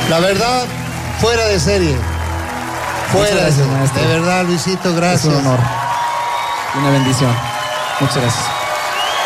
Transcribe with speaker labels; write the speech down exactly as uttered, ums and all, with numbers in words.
Speaker 1: La verdad, fuera de serie. Fuera
Speaker 2: gracias,
Speaker 1: de serie.
Speaker 2: maestro.
Speaker 1: De verdad, Luisito, gracias.
Speaker 2: Es un honor. Una bendición. Muchas gracias.